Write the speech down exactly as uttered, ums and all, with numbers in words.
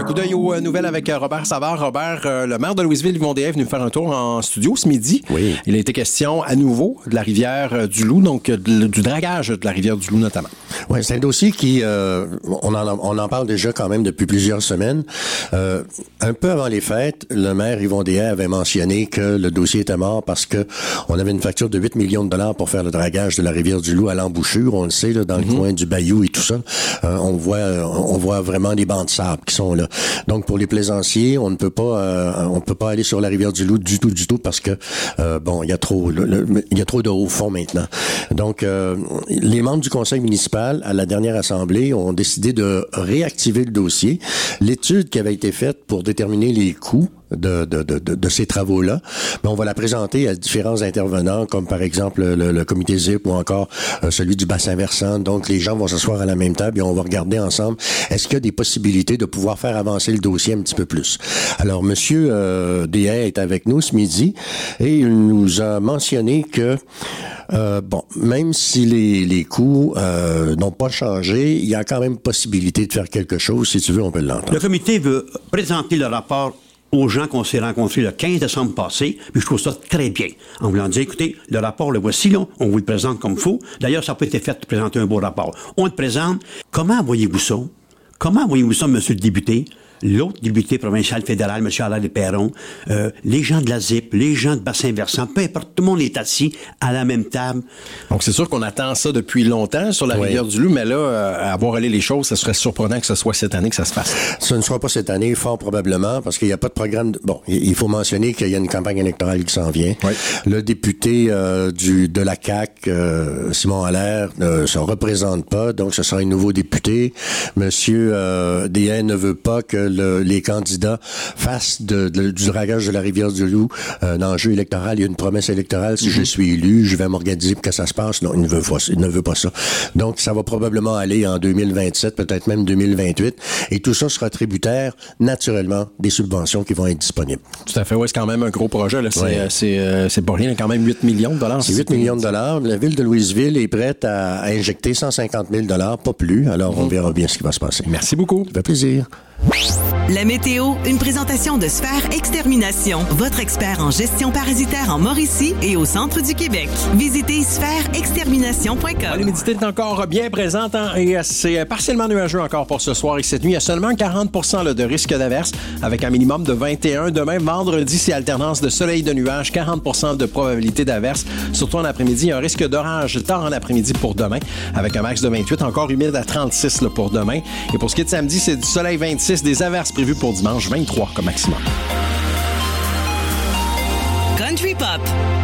Coup d'œil aux nouvelles avec Robert Savard. Robert, euh, le maire de Louisville, Yvon Dehaye, est venu faire un tour en studio ce midi. Oui. Il a été question à nouveau de la rivière du Loup, donc de, du dragage de la rivière du Loup notamment. Oui, c'est un dossier qui, euh, on, en, on en parle déjà quand même depuis plusieurs semaines. Euh, un peu avant les fêtes, le maire Yvon Dehaye avait mentionné que le dossier était mort parce que on avait une facture de huit millions de dollars pour faire le dragage de la rivière du Loup à l'embouchure. On le sait, là, dans mm-hmm. le coin du Bayou et tout ça. Euh, on voit, on voit vraiment des bancs de sable qui sont là. Donc, pour les plaisanciers, on ne peut pas, euh, on ne peut pas aller sur la rivière du Loup du tout, du tout, parce que euh, bon, il y a trop, le, le, il y a trop de haut fond maintenant. Donc, euh, les membres du conseil municipal à la dernière assemblée ont décidé de réactiver le dossier. L'étude qui avait été faite pour déterminer les coûts de, de, de, de, de ces travaux-là, mais on va la présenter à différents intervenants, comme par exemple le, le comité Z I P ou encore euh, celui du bassin versant. Donc, les gens vont s'asseoir à la même table et on va regarder ensemble est-ce qu'il y a des possibilités de pouvoir faire avancer le dossier un petit peu plus. Alors, Monsieur euh, Dehaye est avec nous ce midi et il nous a mentionné que Euh, bon, même si les, les coûts euh, n'ont pas changé, il y a quand même possibilité de faire quelque chose. Si tu veux, on peut l'entendre. Le comité veut présenter le rapport aux gens qu'on s'est rencontrés le quinze décembre passé, puis je trouve ça très bien. En voulant dire, écoutez, le rapport, le voici, là, on vous le présente comme il faut. D'ailleurs, ça n'a pas été fait de présenter un beau rapport. On le présente. Comment voyez-vous ça? Comment voyez-vous ça, monsieur le député? L'autre député provincial fédéral, M. Alain Perron, euh, les gens de la Z I P, les gens de bassin versant, peu importe, tout le monde est assis à la même table. Donc, c'est sûr qu'on attend ça depuis longtemps sur la oui. rivière du Loup, mais là, euh, à voir aller les choses, ça serait surprenant que ce soit cette année que ça se fasse. Ce ne sera pas cette année, fort probablement, parce qu'il n'y a pas de programme... De... Bon, il faut mentionner qu'il y a une campagne électorale qui s'en vient. Oui. Le député euh, du de la C A Q, euh, Simon Allaire, ne se représente pas, donc ce sera un nouveau député. Monsieur euh, Dehaye ne veut pas que Le, les candidats fassent de, de, du dragage de la rivière du Loup euh, un enjeu électoral. Il y a une promesse électorale. Si mm-hmm. je suis élu, je vais m'organiser pour que ça se passe. Non, il ne veut pas, il ne veut pas ça. Donc, ça va probablement aller en deux mille vingt-sept, peut-être même deux mille vingt-huit. Et tout ça sera tributaire, naturellement, des subventions qui vont être disponibles. Tout à fait. Oui, c'est quand même un gros projet. Là. C'est, ouais. c'est, euh, c'est pas rien. Quand même huit millions de dollars. C'est huit millions de dollars. La ville de Louisville est prête à, à injecter cent cinquante mille dollars, pas plus. Alors, mm-hmm. on verra bien ce qui va se passer. Merci beaucoup. Ça fait plaisir. La météo, une présentation de Sphère Extermination, votre expert en gestion parasitaire en Mauricie et au centre du Québec. Visitez sphère extermination point com. L'humidité est encore bien présente hein, et c'est partiellement nuageux encore pour ce soir et cette nuit. Il y a seulement quarante pour cent là, de risque d'averse avec un minimum de vingt et un. Demain, vendredi, c'est alternance de soleil et de nuages, quarante pour cent de probabilité d'averse. Surtout en après-midi, il y a un risque d'orage tard en après-midi pour demain avec un max de vingt-huit, encore humide à trente-six là, pour demain. Et pour ce qui est de samedi, c'est du soleil vingt-six, des averses prévues pour dimanche, vingt-trois comme maximum. Country Pop.